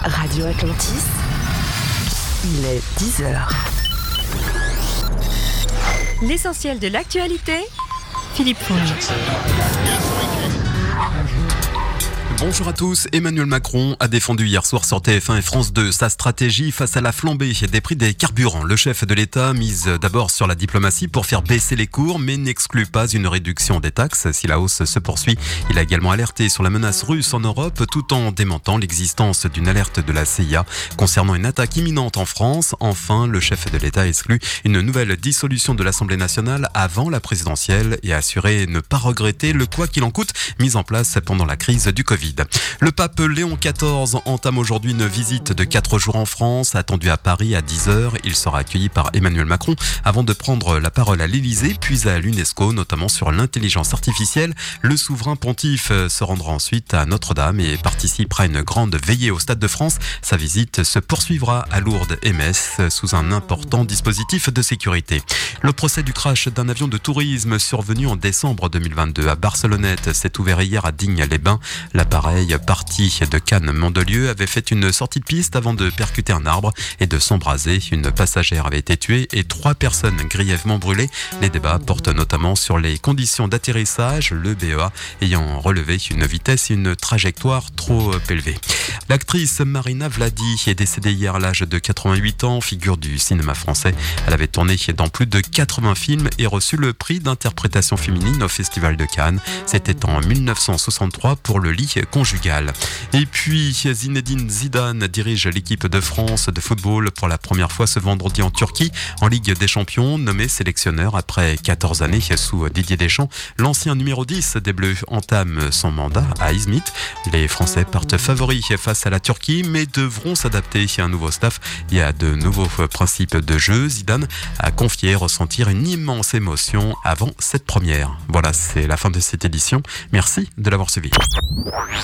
Radio Atlantis, il est 10h. L'essentiel de l'actualité, Philippe Fonge. Bonjour à tous. Emmanuel Macron a défendu hier soir sur TF1 et France 2 sa stratégie face à la flambée des prix des carburants. Le chef de l'État mise d'abord sur la diplomatie pour faire baisser les cours, mais n'exclut pas une réduction des taxes si la hausse se poursuit. Il a également alerté sur la menace russe en Europe tout en démentant l'existence d'une alerte de la CIA concernant une attaque imminente en France. Enfin, le chef de l'État exclut une nouvelle dissolution de l'Assemblée nationale avant la présidentielle et a assuré ne pas regretter le quoi qu'il en coûte mis en place pendant la crise du Covid. Le pape Léon XIV entame aujourd'hui une visite de 4 jours en France, attendue à Paris à 10h. Il sera accueilli par Emmanuel Macron avant de prendre la parole à l'Élysée, puis à l'UNESCO, notamment sur l'intelligence artificielle. Le souverain pontife se rendra ensuite à Notre-Dame et participera à une grande veillée au Stade de France. Sa visite se poursuivra à Lourdes et Metz sous un important dispositif de sécurité. Le procès du crash d'un avion de tourisme survenu en décembre 2022 à Barcelonnette s'est ouvert hier à Digne-les-Bains. L'appareil parti de Cannes-Mandelieu avait fait une sortie de piste avant de percuter un arbre et de s'embraser. Une passagère avait été tuée et 3 personnes grièvement brûlées. Les débats portent notamment sur les conditions d'atterrissage, le BEA ayant relevé une vitesse et une trajectoire trop élevée. L'actrice Marina Vladi est décédée hier à l'âge de 88 ans, figure du cinéma français. Elle avait tourné dans plus de 80 films et reçu le prix d'interprétation féminine au Festival de Cannes. C'était en 1963 pour Le lit conjugal. Et puis Zinedine Zidane dirige l'équipe de France de football pour la première fois ce vendredi en Turquie en Ligue des Champions, nommé sélectionneur après 14 années sous Didier Deschamps. L'ancien numéro 10 des Bleus entame son mandat à Izmit. Les Français partent favoris face à la Turquie mais devront s'adapter à un nouveau staff et à de nouveaux principes de jeu. Zidane a confié ressentir une immense émotion avant cette première. Voilà, c'est la fin de cette édition. Merci de l'avoir suivi.